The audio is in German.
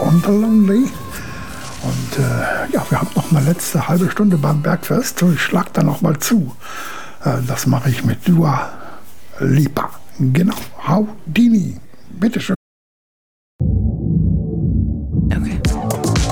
on the Lonely. Und ja, wir haben noch eine letzte halbe Stunde beim Bergfest. Ich schlag da noch mal zu. Das mache ich mit Dua Lipa. Genau, Houdini. Bitteschön.